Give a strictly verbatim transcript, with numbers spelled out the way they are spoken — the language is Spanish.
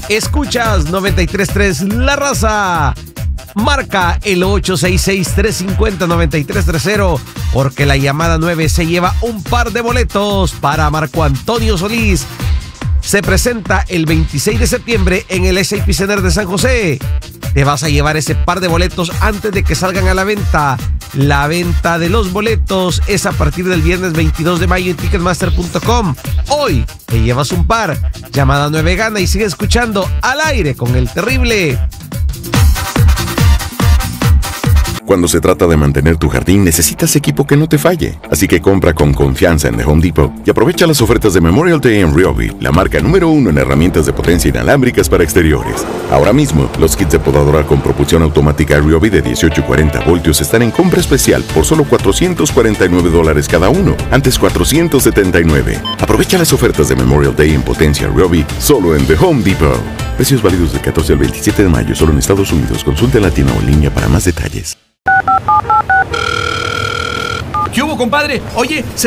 Escuchas noventa y tres punto tres La Raza. Marca el ocho seis seis, tres cinco cero, nueve tres tres cero porque la llamada nueve se lleva un par de boletos para Marco Antonio Solís. Se presenta el veintiséis de septiembre en el S A P Center de San José. Te vas a llevar ese par de boletos antes de que salgan a la venta. La venta de los boletos es a partir del viernes veintidós de mayo en ticketmaster punto com. Hoy te llevas un par. Llamada nueve gana y sigue escuchando Al Aire con el Terrible. Cuando se trata de mantener tu jardín, necesitas equipo que no te falle. Así que compra con confianza en The Home Depot y aprovecha las ofertas de Memorial Day en Ryobi, la marca número uno en herramientas de potencia inalámbricas para exteriores. Ahora mismo, los kits de podadora con propulsión automática Ryobi de dieciocho y cuarenta voltios están en compra especial por solo cuatrocientos cuarenta y nueve dólares cada uno, antes cuatrocientos setenta y nueve. Aprovecha las ofertas de Memorial Day en potencia Ryobi solo en The Home Depot. Precios válidos del catorce al veintisiete de mayo solo en Estados Unidos. Consulta en la tienda o en línea para más detalles. ¿Qué hubo, compadre? Oye,